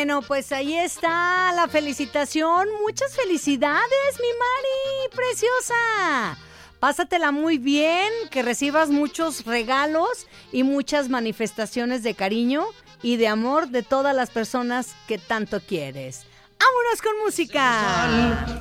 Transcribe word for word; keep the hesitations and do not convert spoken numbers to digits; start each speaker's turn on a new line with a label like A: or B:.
A: Bueno, pues ahí está la felicitación. Muchas felicidades, mi Mari, preciosa. Pásatela muy bien, que recibas muchos regalos y muchas manifestaciones de cariño y de amor de todas las personas que tanto quieres. ¡Vámonos con música!